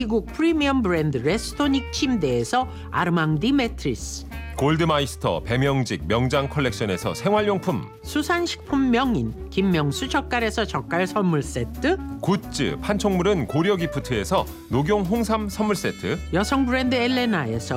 미국 프리미엄 브랜드 레스토닉 침대에서 아르망디 매트리스, 골드마이스터 배명직 명장 컬렉션에서 생활용품, 수산식품 명인 김명수 젓갈에서 젓갈 선물 세트, 굿즈 판촉물은 고려기프트에서 녹용 홍삼 선물 세트, 여성 브랜드 엘레나에서